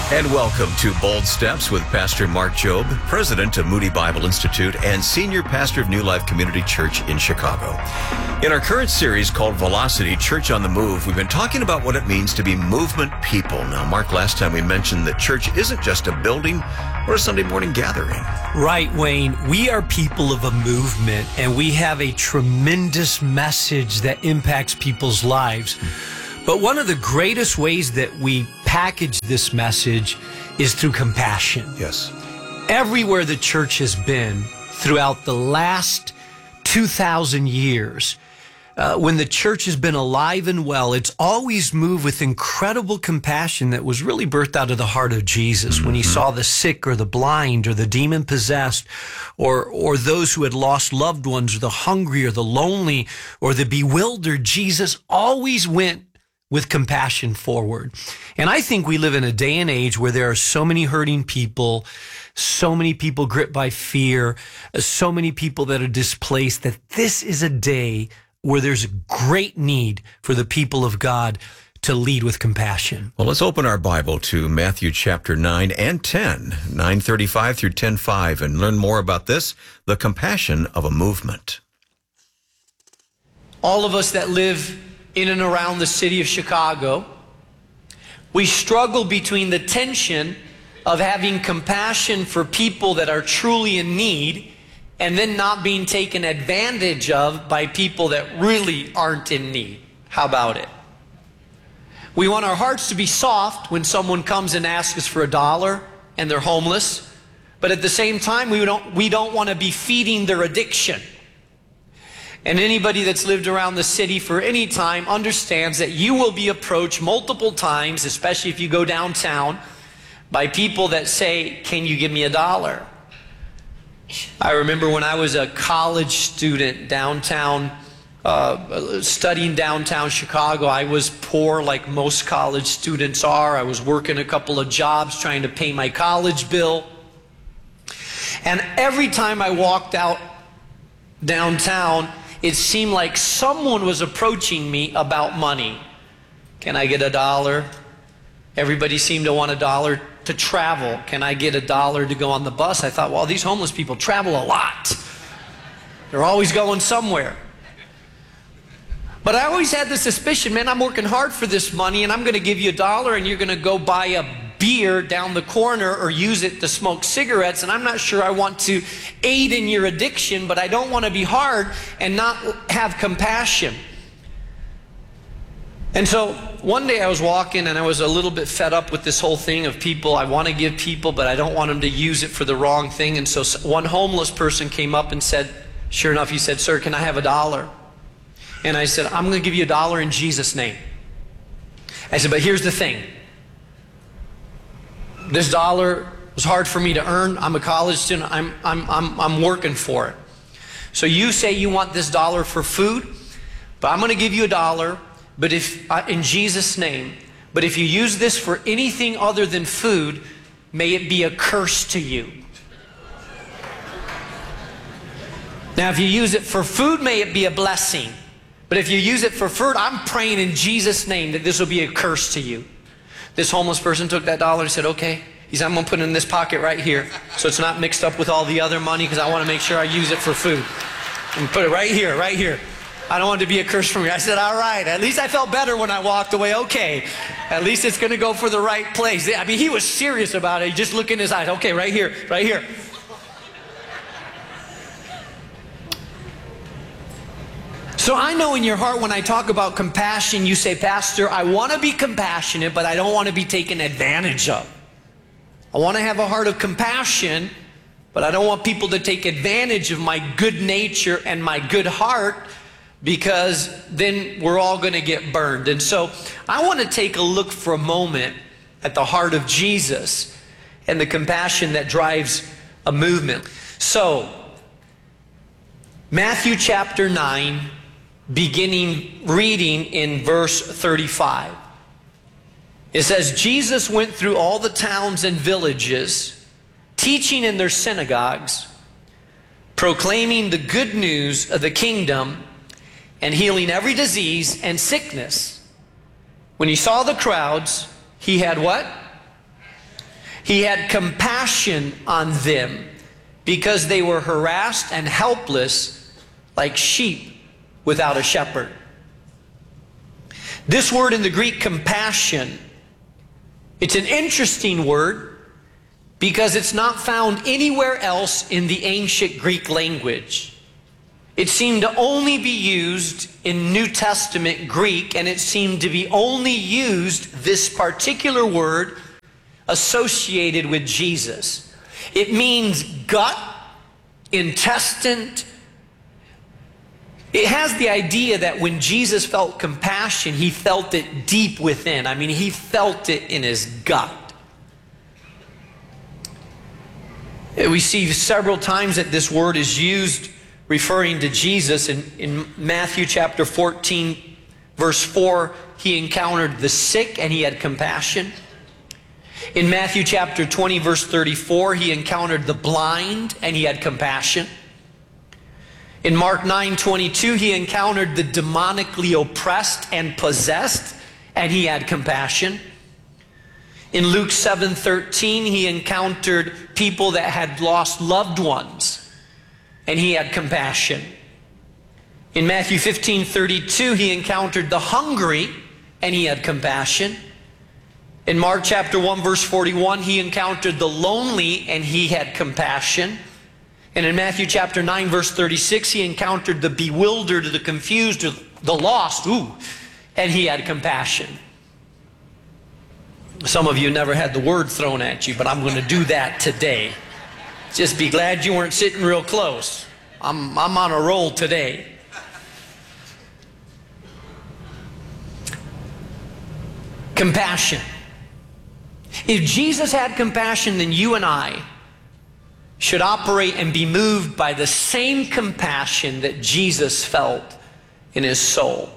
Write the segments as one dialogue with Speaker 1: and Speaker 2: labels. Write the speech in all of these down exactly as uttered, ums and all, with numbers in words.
Speaker 1: And welcome to Bold Steps with Pastor Mark Jobe, President of Moody Bible Institute and Senior Pastor of New Life Community Church in Chicago. In our current series called Velocity, Church on the Move, we've been talking about what it means to be movement people. Now, Mark, last time we mentioned that church isn't just a building or a Sunday morning gathering.
Speaker 2: Right, Wayne. We are people of a movement, and we have a tremendous message that impacts people's lives. But one of the greatest ways that we package this message is through compassion.
Speaker 1: Yes.
Speaker 2: Everywhere the church has been throughout the last two thousand years, uh, when the church has been alive and well, it's always moved with incredible compassion that was really birthed out of the heart of Jesus. Mm-hmm. When he saw the sick or the blind or the demon-possessed or, or those who had lost loved ones or the hungry or the lonely or the bewildered, Jesus always went with compassion forward. And I think we live in a day and age where there are so many hurting people, so many people gripped by fear, so many people that are displaced, that this is a day where there's a great need for the people of God to lead with compassion.
Speaker 1: Well, let's open our Bible to Matthew chapter nine and ten, nine thirty-five through ten five, and learn more about this, the compassion of a movement.
Speaker 2: All of us that live in and around the city of Chicago, we struggle between the tension of having compassion for people that are truly in need and then not being taken advantage of by people that really aren't in need. How about it? We want our hearts to be soft when someone comes and asks us for a dollar and they're homeless, but at the same time, we don't, we don't want to be feeding their addiction. And anybody that's lived around the city for any time understands that you will be approached multiple times, especially if you go downtown, by people that say, "Can you give me a dollar?" I remember when I was a college student downtown, uh, studying downtown Chicago, I was poor like most college students are. I was working a couple of jobs trying to pay my college bill. And every time I walked out downtown, it seemed like someone was approaching me about money. Can I get a dollar? Everybody seemed to want a dollar to travel. Can I get a dollar to go on the bus? I thought, well, these homeless people travel a lot. They're always going somewhere. But I always had the suspicion, man, I'm working hard for this money and I'm going to give you a dollar and you're going to go buy a beer down the corner or use it to smoke cigarettes, and I'm not sure I want to aid in your addiction, but I don't want to be hard and not have compassion. And so one day I was walking and I was a little bit fed up with this whole thing of people. I want to give people, but I don't want them to use it for the wrong thing. And so one homeless person came up and said, sure enough, he said, "Sir, can I have a dollar?" And I said, "I'm going to give you a dollar in Jesus' name." I said, "But here's the thing. This dollar was hard for me to earn. I'm a college student. I'm, I'm, I'm, I'm working for it. So you say you want this dollar for food, but I'm going to give you a dollar, but if uh, in Jesus' name, but if you use this for anything other than food, may it be a curse to you. Now, if you use it for food, may it be a blessing. But if you use it for food, I'm praying in Jesus' name that this will be a curse to you." This homeless person took that dollar and said, "Okay." He said, "I'm going to put it in this pocket right here so it's not mixed up with all the other money because I want to make sure I use it for food. And put it right here, right here. I don't want it to be a curse from you." I said, "All right." At least I felt better when I walked away. Okay, at least it's going to go for the right place. I mean, he was serious about it. He just looked in his eyes. Okay, right here, right here. So I know in your heart when I talk about compassion, you say, "Pastor, I want to be compassionate, but I don't want to be taken advantage of. I want to have a heart of compassion, but I don't want people to take advantage of my good nature and my good heart, because then we're all going to get burned." And so I want to take a look for a moment at the heart of Jesus and the compassion that drives a movement. So Matthew chapter nine, beginning reading in verse thirty-five. It says, "Jesus went through all the towns and villages, teaching in their synagogues, proclaiming the good news of the kingdom, and healing every disease and sickness. When he saw the crowds, he had what? He had compassion on them because they were harassed and helpless like sheep without a shepherd. This word in the Greek, compassion, it's an interesting word because it's not found anywhere else in the ancient Greek language. It seemed to only be used in New Testament Greek, and it seemed to be only used, this particular word, associated with Jesus. It means gut, intestine. It has the idea that when Jesus felt compassion, he felt it deep within. I mean, he felt it in his gut. We see several times that this word is used referring to Jesus. In, in Matthew chapter fourteen, verse four, he encountered the sick and he had compassion. In Matthew chapter twenty, verse thirty-four, he encountered the blind and he had compassion. In Mark nine twenty-two, he encountered the demonically oppressed and possessed and he had compassion. In Luke seven thirteen, he encountered people that had lost loved ones and he had compassion. In Matthew fifteen thirty-two, he encountered the hungry and he had compassion. In Mark chapter one, verse forty-one, he encountered the lonely and he had compassion. And in Matthew chapter nine, verse thirty-six, he encountered the bewildered, the confused, the lost, ooh, and he had compassion. Some of you never had the word thrown at you, but I'm going to do that today. Just be glad you weren't sitting real close. I'm, I'm on a roll today. Compassion. If Jesus had compassion, then you and I should operate and be moved by the same compassion that Jesus felt in his soul.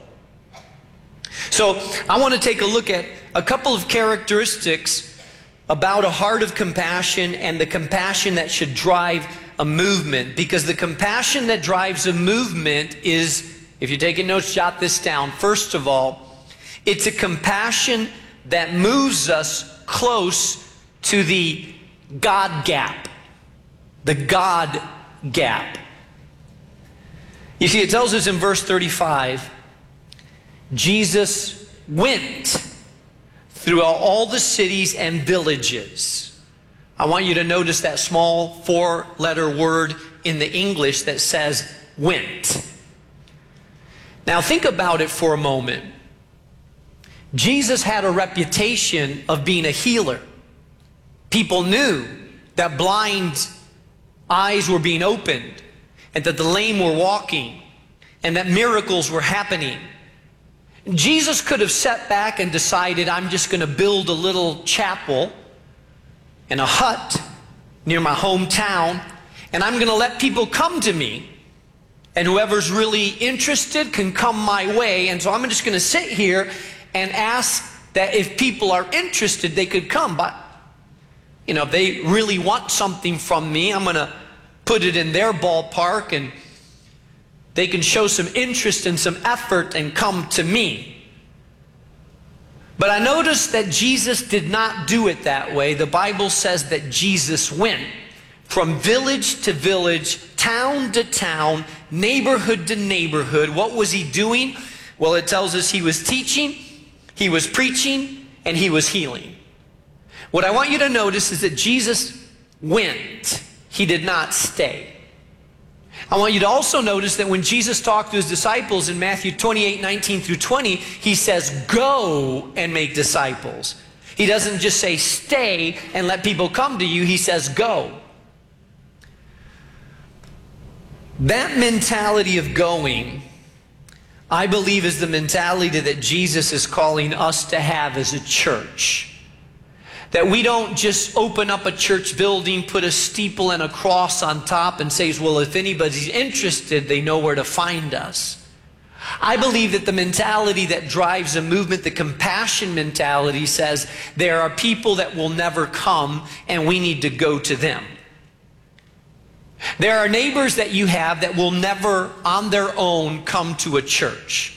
Speaker 2: So I want to take a look at a couple of characteristics about a heart of compassion and the compassion that should drive a movement. Because the compassion that drives a movement is, if you're taking notes, jot this down. First of all, it's a compassion that moves us close to the God gap. The God gap. You see, it tells us in verse thirty-five, Jesus went throughout all the cities and villages. I want you to notice that small four-letter word in the English that says went. Now think about it for a moment. Jesus had a reputation of being a healer. People knew that blind eyes were being opened, and that the lame were walking, and that miracles were happening. Jesus could have sat back and decided, I'm just going to build a little chapel and a hut near my hometown, and I'm going to let people come to me, and whoever's really interested can come my way, and so I'm just going to sit here and ask that if people are interested, they could come. But, you know, if they really want something from me, I'm going to put it in their ballpark, and they can show some interest and some effort and come to me. But I noticed that Jesus did not do it that way. The Bible says that Jesus went from village to village, town to town, neighborhood to neighborhood. What was he doing? Well, it tells us he was teaching, he was preaching, and he was healing. What I want you to notice is that Jesus went. He did not stay. I want you to also notice that when Jesus talked to his disciples in Matthew twenty-eight, nineteen through twenty, he says, go and make disciples. He doesn't just say stay and let people come to you. He says go. That mentality of going, I believe, is the mentality that Jesus is calling us to have as a church. That we don't just open up a church building, put a steeple and a cross on top and say, well, if anybody's interested, they know where to find us. I believe that the mentality that drives a movement, the compassion mentality, says there are people that will never come and we need to go to them. There are neighbors that you have that will never on their own come to a church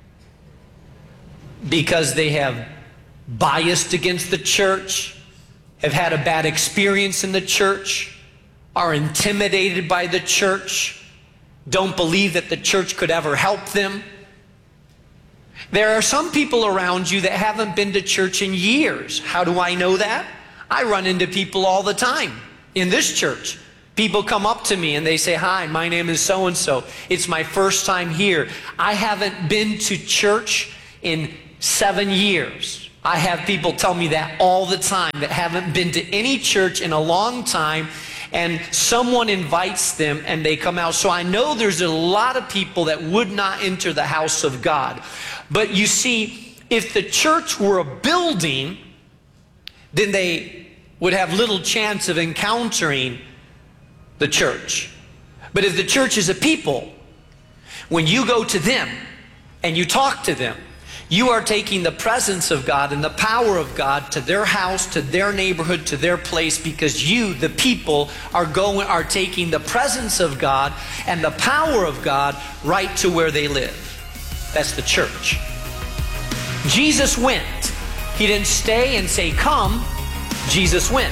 Speaker 2: because they have biased against the church, have had a bad experience in the church, are intimidated by the church, don't believe that the church could ever help them. There are some people around you that haven't been to church in years. How do I know that? I run into people all the time in this church. People come up to me and they say, "Hi, my name is so-and-so. It's my first time here. I haven't been to church in seven years. I have people tell me that all the time that haven't been to any church in a long time, and someone invites them and they come out. So I know there's a lot of people that would not enter the house of God. But you see, if the church were a building, then they would have little chance of encountering the church. But if the church is a people, when you go to them and you talk to them, you are taking the presence of God and the power of God to their house, to their neighborhood, to their place, because you, the people, are going, are taking the presence of God and the power of God right to where they live. That's the church. Jesus went. He didn't stay and say, "Come." Jesus went.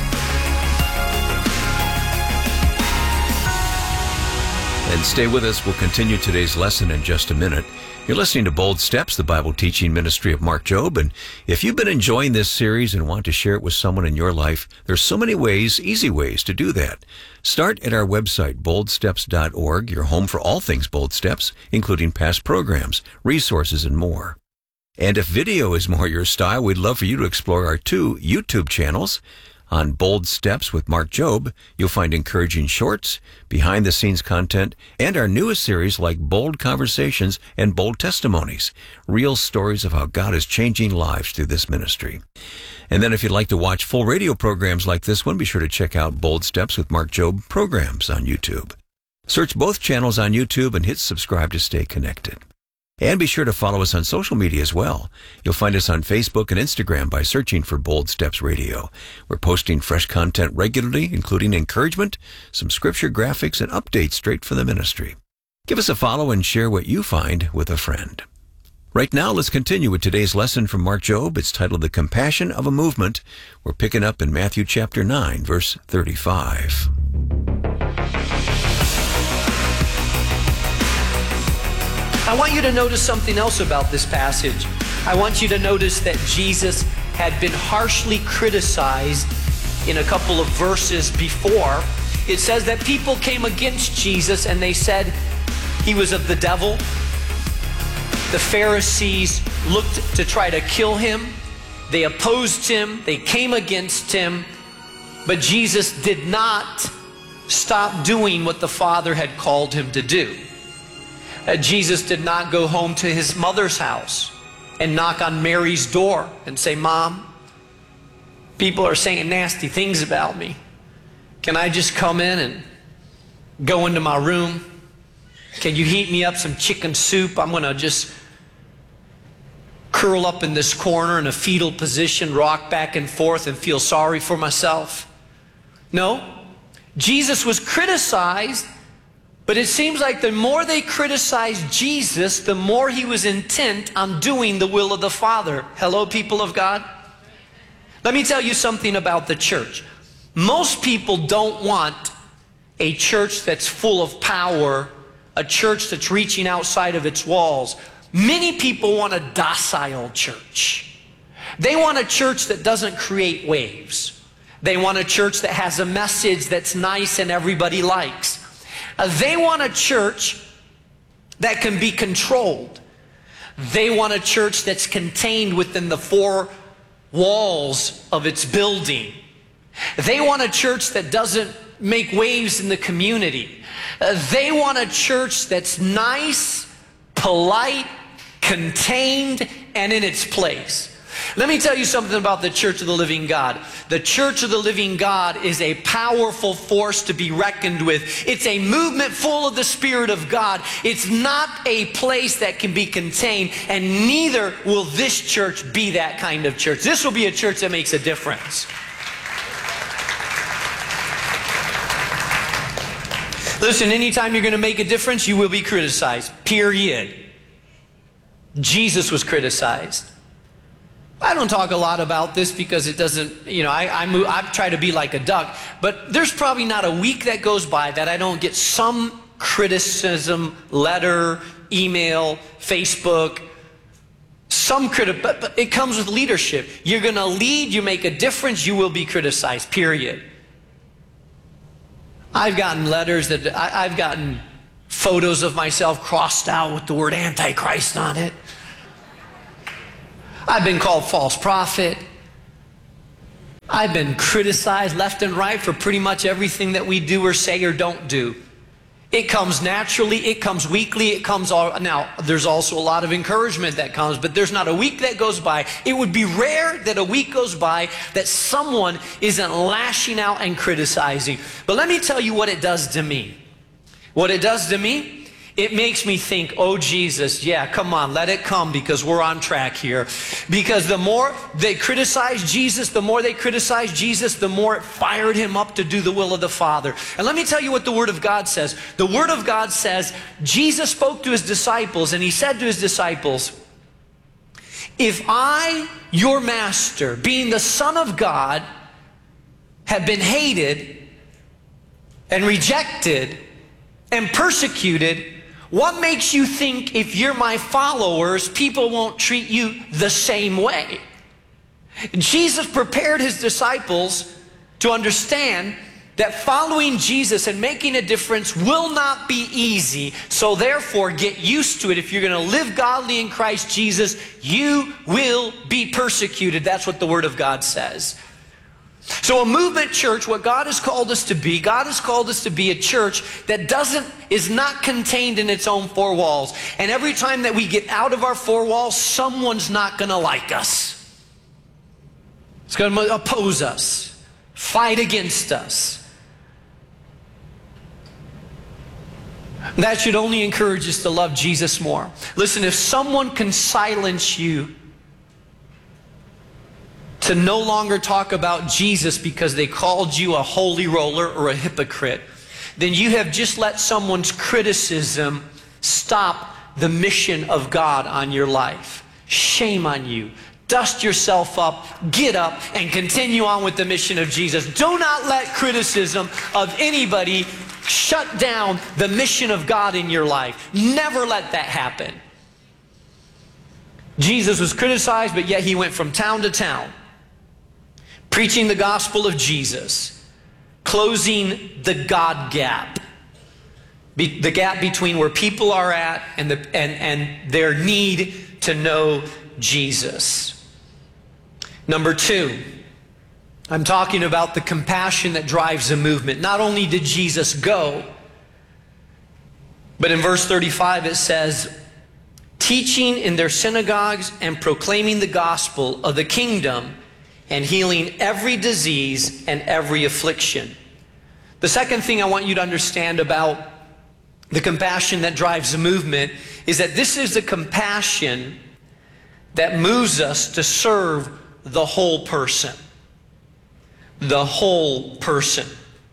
Speaker 1: And stay with us. We'll continue today's lesson in just a minute. You're listening to Bold Steps, the Bible teaching ministry of Mark Jobe. And if you've been enjoying this series and want to share it with someone in your life, there's so many ways, easy ways to do that. Start at our website, bold steps dot org, your home for all things Bold Steps, including past programs, resources, and more. And if video is more your style, we'd love for you to explore our two YouTube channels. On Bold Steps with Mark Jobe, you'll find encouraging shorts, behind-the-scenes content, and our newest series like Bold Conversations and Bold Testimonies, real stories of how God is changing lives through this ministry. And then if you'd like to watch full radio programs like this one, be sure to check out Bold Steps with Mark Jobe programs on YouTube. Search both channels on YouTube and hit subscribe to stay connected. And be sure to follow us on social media as well. You'll find us on Facebook and Instagram by searching for Bold Steps Radio. We're posting fresh content regularly, including encouragement, some scripture graphics, and updates straight from the ministry. Give us a follow and share what you find with a friend. Right now, let's continue with today's lesson from Mark Jobe. It's titled The Compassion of a Movement. We're picking up in Matthew chapter nine, verse thirty-five.
Speaker 2: I want you to notice something else about this passage. I want you to notice that Jesus had been harshly criticized in a couple of verses before. It says that people came against Jesus and they said he was of the devil. The Pharisees looked to try to kill him. They opposed him. They came against him. But Jesus did not stop doing what the Father had called him to do. Uh, Jesus did not go home to his mother's house and knock on Mary's door and say, "Mom, people are saying nasty things about me. Can I just come in and go into my room? Can you heat me up some chicken soup? I'm going to just curl up in this corner in a fetal position, rock back and forth, and feel sorry for myself." No. Jesus was criticized. But it seems like the more they criticized Jesus, the more he was intent on doing the will of the Father. Hello, people of God? Let me tell you something about the church. Most people don't want a church that's full of power, a church that's reaching outside of its walls. Many people want a docile church. They want a church that doesn't create waves. They want a church that has a message that's nice and everybody likes. Uh, they want a church that can be controlled. They want a church that's contained within the four walls of its building. They want a church that doesn't make waves in the community. Uh, they want a church that's nice, polite, contained, and in its place. Let me tell you something about the Church of the Living God. The Church of the Living God is a powerful force to be reckoned with. It's a movement full of the Spirit of God. It's not a place that can be contained, and neither will this church be that kind of church. This will be a church that makes a difference. Listen, anytime you're going to make a difference, you will be criticized. Period. Jesus was criticized. I don't talk a lot about this because it doesn't, you know, I, I, move, I try to be like a duck, but there's probably not a week that goes by that I don't get some criticism, letter, email, Facebook, some critic, but, but it comes with leadership. You're going to lead, you make a difference, you will be criticized, period. I've gotten letters that, I, I've gotten photos of myself crossed out with the word Antichrist on it. I've been called false prophet. I've been criticized left and right for pretty much everything that we do or say or don't do. It comes naturally, it comes weekly, it comes all, now there's also a lot of encouragement that comes, but there's not a week that goes by. It would be rare that a week goes by that someone isn't lashing out and criticizing. But let me tell you what it does to me. What it does to me, it makes me think, oh Jesus, yeah, come on, let it come, because we're on track here. Because the more they criticize Jesus, the more they criticize Jesus, the more it fired him up to do the will of the Father. And let me tell you what the Word of God says. The Word of God says, Jesus spoke to his disciples and he said to his disciples, if I, your master, being the Son of God, have been hated and rejected and persecuted, what makes you think if you're my followers, people won't treat you the same way? Jesus prepared his disciples to understand that following Jesus and making a difference will not be easy. So therefore, get used to it. If you're going to live godly in Christ Jesus, you will be persecuted. That's what the Word of God says. So a movement church, what God has called us to be, God has called us to be a church that doesn't, is not contained in its own four walls. And every time that we get out of our four walls, someone's not going to like us. It's going to oppose us, fight against us. That should only encourage us to love Jesus more. Listen, if someone can silence you to no longer talk about Jesus because they called you a holy roller or a hypocrite, then you have just let someone's criticism stop the mission of God on your life. Shame on you. Dust yourself up, get up, and continue on with the mission of Jesus. Do not let criticism of anybody shut down the mission of God in your life. Never let that happen. Jesus was criticized, but yet he went from town to town, preaching the gospel of Jesus, closing the God gap, Be, the gap between where people are at and, the, and, and their need to know Jesus. Number two, I'm talking about the compassion that drives a movement. Not only did Jesus go, but in verse thirty-five it says, teaching in their synagogues and proclaiming the gospel of the kingdom and healing every disease and every affliction. The second thing I want you to understand about the compassion that drives the movement is that this is the compassion that moves us to serve the whole person. The whole person.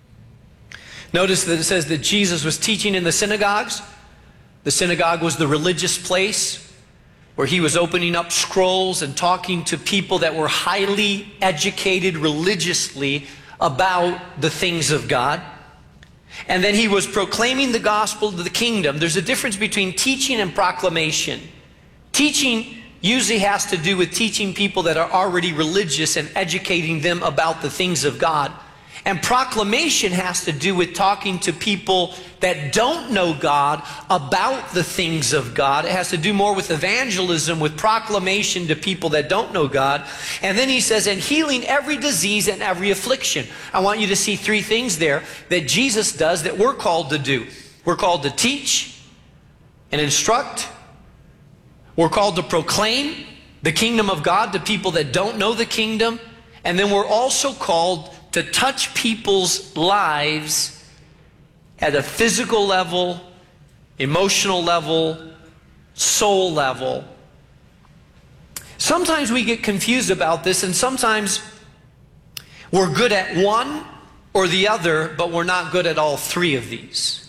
Speaker 2: Notice that it says that Jesus was teaching in the synagogues. The synagogue was the religious place where he was opening up scrolls and talking to people that were highly educated religiously about the things of God. And then he was proclaiming the gospel of the kingdom. There's a difference between teaching and proclamation. Teaching usually has to do with teaching people that are already religious and educating them about the things of God. And proclamation has to do with talking to people that don't know God about the things of God. It has to do more with evangelism, with proclamation to people that don't know God. And then he says, and healing every disease and every affliction. I want you to see three things there that Jesus does that we're called to do. We're called to teach and instruct. We're called to proclaim the kingdom of God to people that don't know the kingdom. And then we're also called to touch people's lives at a physical level, emotional level, soul level. Sometimes we get confused about this, and sometimes we're good at one or the other, but we're not good at all three of these.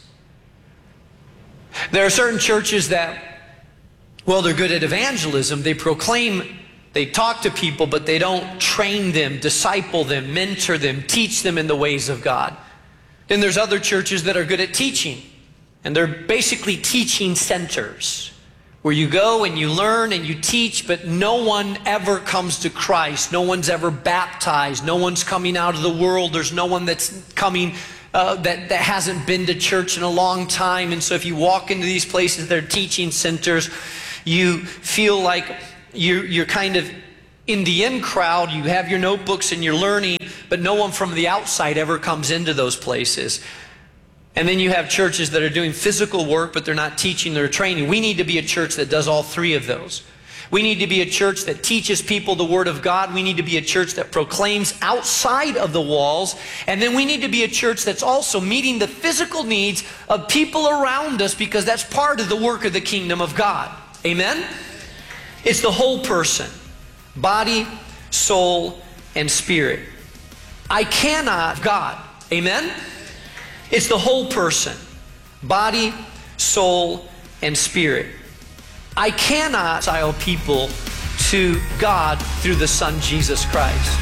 Speaker 2: There are certain churches that, well, they're good at evangelism. They proclaim They talk to people, but they don't train them, disciple them, mentor them, teach them in the ways of God. Then there's other churches that are good at teaching, and they're basically teaching centers where you go and you learn and you teach, but no one ever comes to Christ. No one's ever baptized. No one's coming out of the world. There's no one that's coming uh, that, that hasn't been to church in a long time. And so if you walk into these places, they're teaching centers, you feel like you're, you're kind of in the in crowd. You have your notebooks and you're learning, but no one from the outside ever comes into those places. And then you have churches that are doing physical work, but they're not teaching, they're training. We need to be a church that does all three of those. We need to be a church that teaches people the Word of God. We need to be a church that proclaims outside of the walls. And then we need to be a church that's also meeting the physical needs of people around us, because that's part of the work of the kingdom of God. Amen? It's the whole person. Body, soul, and spirit. I cannot, God. Amen? It's the whole person. Body, soul, and spirit. I cannot reconcile people to God through the Son, Jesus Christ.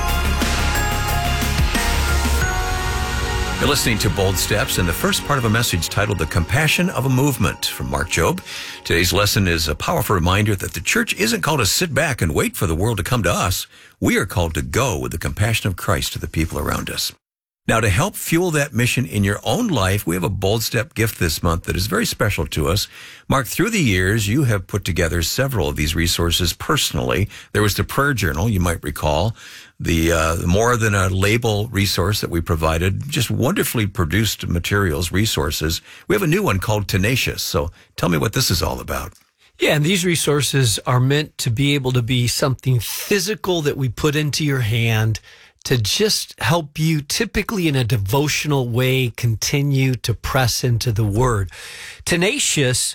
Speaker 1: You're listening to Bold Steps, and the first part of a message titled The Compassion of a Movement from Mark Jobe. Today's lesson is a powerful reminder that the church isn't called to sit back and wait for the world to come to us. We are called to go with the compassion of Christ to the people around us. Now, to help fuel that mission in your own life, we have a Bold Step gift this month that is very special to us. Mark, through the years, you have put together several of these resources personally. There was the prayer journal, you might recall, the uh, more than a label resource that we provided, just wonderfully produced materials, resources. We have a new one called Tenacious. So tell me what this is all about.
Speaker 3: Yeah, and these resources are meant to be able to be something physical that we put into your hand to just help you, typically in a devotional way, continue to press into the Word. Tenacious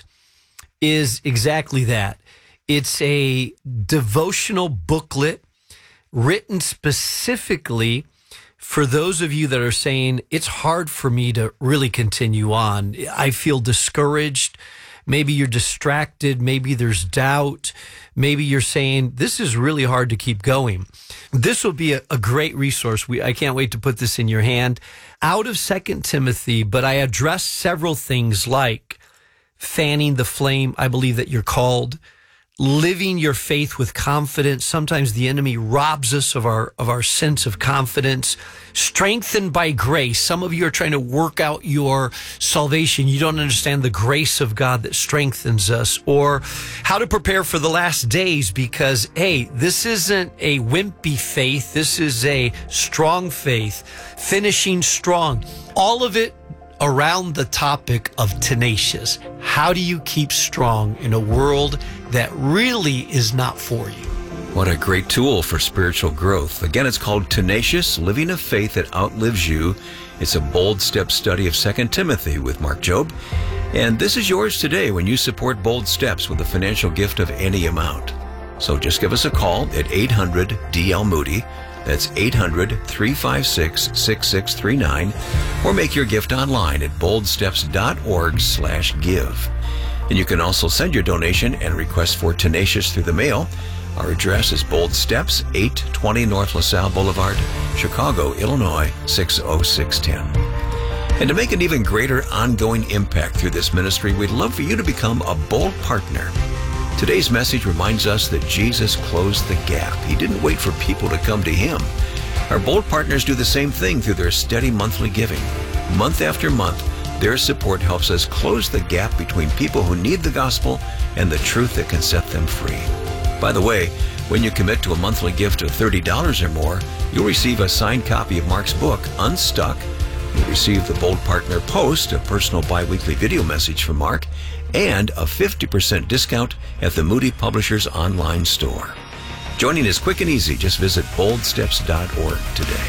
Speaker 3: is exactly that. It's a devotional booklet written specifically for those of you that are saying, it's hard for me to really continue on. I feel discouraged. Maybe you're distracted. Maybe there's doubt. Maybe you're saying, this is really hard to keep going. This will be a, a great resource. We, I can't wait to put this in your hand. Out of Second Timothy, but I address several things like fanning the flame, I believe that you're called, living your faith with confidence. Sometimes the enemy robs us of our of our sense of confidence. Strengthened by grace. Some of you are trying to work out your salvation. You don't understand the grace of God that strengthens us. Or how to prepare for the last days, because, hey, this isn't a wimpy faith. This is a strong faith, finishing strong. All of it around the topic of tenacious. How do you keep strong in a world that really is not for you?
Speaker 1: What a great tool for spiritual growth. Again, it's called Tenacious, Living a Faith That Outlives You. It's a Bold Step study of Second Timothy with Mark Jobe. And this is yours today when you support Bold Steps with a financial gift of any amount. So just give us a call at eight hundred D L Moody. That's eight hundred, three five six, six six three nine. Or make your gift online at boldsteps.org slash give. And you can also send your donation and request for Tenacious through the mail. Our address is Bold Steps, eight twenty North LaSalle Boulevard, Chicago, Illinois, six oh six one oh. And to make an even greater ongoing impact through this ministry, we'd love for you to become a bold partner. Today's message reminds us that Jesus closed the gap. He didn't wait for people to come to Him. Our bold partners do the same thing through their steady monthly giving. Month after month, their support helps us close the gap between people who need the gospel and the truth that can set them free. By the way, when you commit to a monthly gift of thirty dollars or more, you'll receive a signed copy of Mark's book, Unstuck. You'll receive the Bold Partner Post, a personal bi-weekly video message from Mark, and a fifty percent discount at the Moody Publishers online store. Joining is quick and easy. Just visit bold steps dot org today.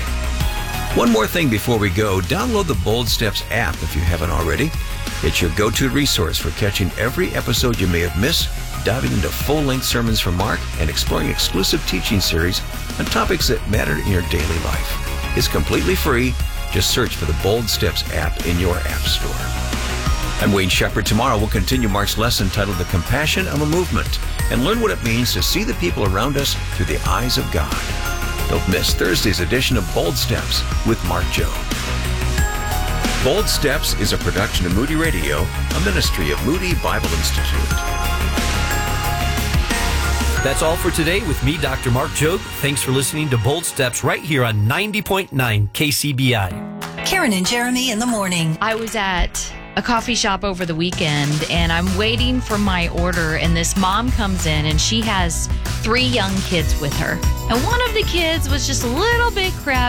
Speaker 1: One more thing before we go, download the Bold Steps app if you haven't already. It's your go-to resource for catching every episode you may have missed, diving into full-length sermons from Mark, and exploring exclusive teaching series on topics that matter in your daily life. It's completely free. Just search for the Bold Steps app in your app store. I'm Wayne Shepherd. Tomorrow we'll continue Mark's lesson titled The Compassion of a Movement. and learn what it means to see the people around us through the eyes of God. Don't miss Thursday's edition of Bold Steps with Mark Jobe. Bold Steps is a production of Moody Radio, a ministry of Moody Bible Institute.
Speaker 3: That's all for today with me, Doctor Mark Jobe. Thanks for listening to Bold Steps right here on ninety point nine K C B I.
Speaker 4: Karen and Jeremy in the morning.
Speaker 5: I was at a coffee shop over the weekend and I'm waiting for my order, and this mom comes in and she has three young kids with her. And one of the kids was just a little bit crabby.